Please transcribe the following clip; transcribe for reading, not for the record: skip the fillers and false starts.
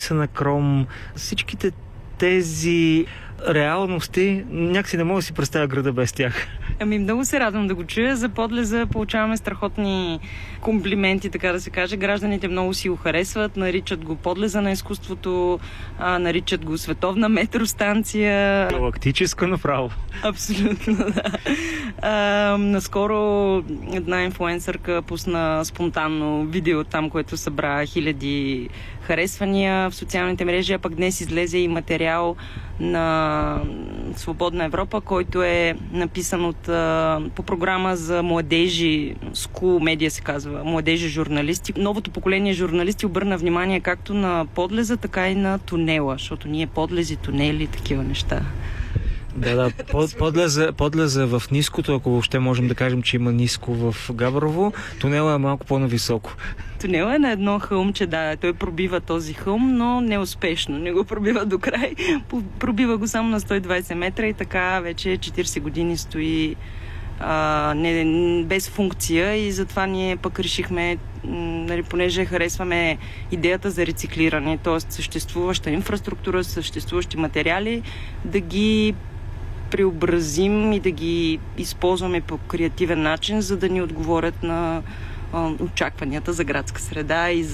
таблица на Кром, всичките тези реалности, някакси не мога да си представя града без тях. Много се радвам да го чуя. За Подлеза получаваме страхотни комплименти, така да се каже. Гражданите много си го харесват, наричат го Подлеза на изкуството, наричат го световна метростанция. Галактическа направо. Абсолютно, да. Наскоро една инфлуенсърка пусна спонтанно видео там, което събра хиляди харесвания в социалните мрежи, а пък днес излезе и материал на Свободна Европа, който е написан по програма за младежи, School Media се казва, младежи журналисти. Новото поколение журналисти обърна внимание както на Подлеза, така и на тунела, защото ние подлези, тунели, такива неща. Да, подлеза в ниското, ако въобще можем да кажем, че има ниско в Габрово. Тунела е малко по-нависоко. Тунела е на едно хълмче, да. Той пробива този хълм, но неуспешно. Не го пробива до край. Пробива го само на 120 метра и така вече 40 години стои без функция и затова ние пък решихме, понеже харесваме идеята за рециклиране, т.е. съществуваща инфраструктура, съществуващи материали, да ги преобразим и да ги използваме по креативен начин, за да ни отговорят на очакванията за градска среда и